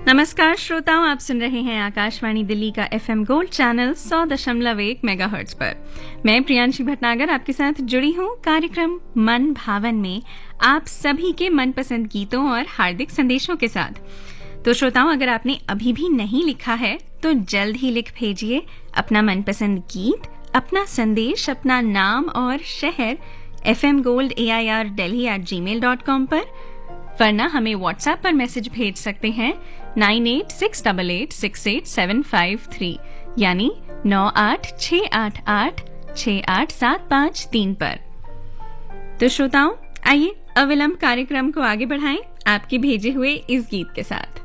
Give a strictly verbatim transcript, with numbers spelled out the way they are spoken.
नमस्कार श्रोताओं, आप सुन रहे हैं आकाशवाणी दिल्ली का एफएम गोल्ड चैनल सौ दशमलव एक मेगाहर्ट्ज पर। मैं प्रियांशी भटनागर आपके साथ जुड़ी हूं कार्यक्रम मन भावन में आप सभी के मनपसंद गीतों और हार्दिक संदेशों के साथ। तो श्रोताओं, अगर आपने अभी भी नहीं लिखा है तो जल्द ही लिख भेजिए अपना मनपसंद गीत, अपना संदेश, अपना नाम और शहर F M gold A I R Delhi eight ji mail dot com पर, वरना हमें व्हाट्सएप पर मैसेज भेज सकते हैं nine eight six double eight six eight seven five three यानी नौ आठ छः आठ आठ छः आठ सात पाँच तीन पर। तो श्रोताओं, आइए अविलंब कार्यक्रम को आगे बढ़ाएं आपके भेजे हुए इस गीत के साथ।